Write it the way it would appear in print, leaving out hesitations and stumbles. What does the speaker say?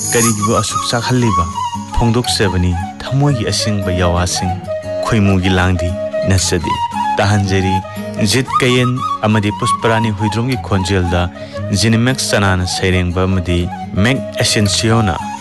करीबो असुक चाखल्लिबा फोंदोकसेबनी थमोगी असिंगबा यावासिंग खोइमुगी लांगदी नसदी ताहंजरी जित कयन अमदी पुष्परानी हुइद्रोंगी खोंजेलदा जिनिमैक्स सनाना सैरेंगबा अमदी मैक एसेंसियोना